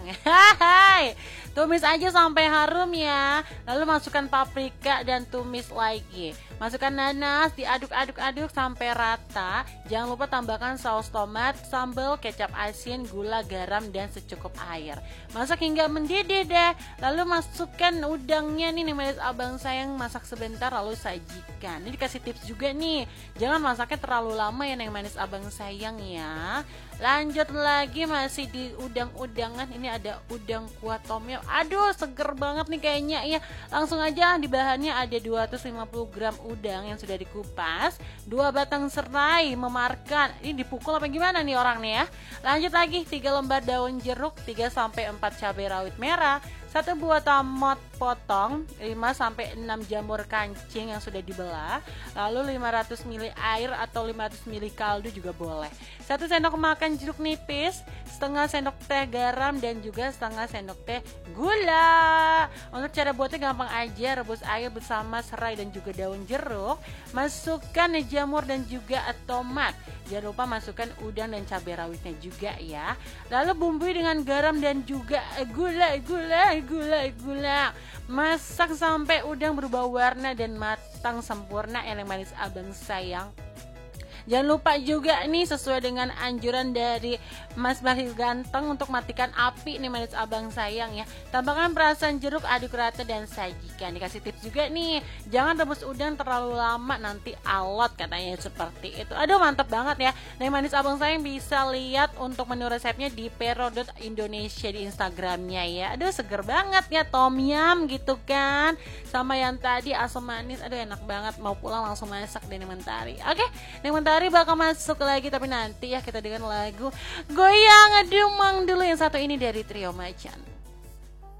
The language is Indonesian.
sayang. Hai, tumis aja sampai harum ya. Lalu masukkan paprika dan tumis lagi. Masukkan nanas, diaduk-aduk-aduk sampai rata. Jangan lupa tambahkan saus tomat, sambal, kecap asin, gula, garam, dan secukup air. Masak hingga mendidih deh. Lalu masukkan udangnya nih manis abang sayang, masak sebentar lalu sajikan. Ini dikasih tips juga nih, jangan masaknya terlalu lama ya neng manis abang sayang ya. Lanjut lagi masih di udang-udangan. Ini ada udang kuah tom yum. Aduh seger banget nih kayaknya ya. Langsung aja, di bahannya ada 250 gram udang yang sudah dikupas, 2 batang serai memarkan. Ini dipukul apa gimana nih orang nih ya. Lanjut lagi, 3 lembar daun jeruk, 3-4 cabai rawit merah, 1 buah tomat potong, 5-6 jamur kancing yang sudah dibelah, lalu 500 ml air atau 500 ml kaldu juga boleh, 1 sendok makan jeruk nipis, setengah sendok teh garam, dan juga setengah sendok teh gula. Untuk cara buatnya gampang aja, rebus air bersama serai dan juga daun jeruk, masukkan jamur dan juga tomat. Jangan lupa masukkan udang dan cabai rawitnya juga ya. Lalu bumbui dengan garam dan juga gula. Masak sampai udang berubah warna dan matang sempurna yang manis abang sayang. Jangan lupa juga nih, sesuai dengan anjuran dari Mas Bahlil Ganteng, untuk matikan api nih manis abang sayang ya. Tambahkan perasan jeruk, aduk rata dan sajikan. Dikasih tips juga nih, jangan rebus udang terlalu lama, nanti alot katanya seperti itu. Aduh mantap banget ya. Nih manis abang sayang bisa lihat untuk menu resepnya di pero.indonesia di Instagramnya ya. Aduh seger banget ya, tom yum gitu kan. Sama yang tadi asam manis, aduh enak banget. Mau pulang langsung masak deh Mentari. Oke, Mentari bakal masuk lagi, tapi nanti ya kita dengan lagu Goyang Demang dulu. Yang satu ini dari Trio Macan.